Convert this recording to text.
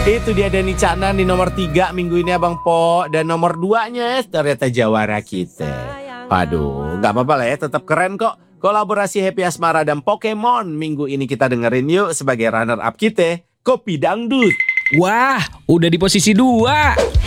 Itu dia Denny Caknan di nomor 3 minggu ini Abang Po. Dan nomor 2-nya ternyata Jawara kita. Waduh, gak apa-apa lah ya, tetap keren kok. Kolaborasi Happy Asmara dan Pokemon. Minggu ini kita dengerin yuk sebagai runner up kita, Kopi Dangdut. Wah, udah di posisi 2.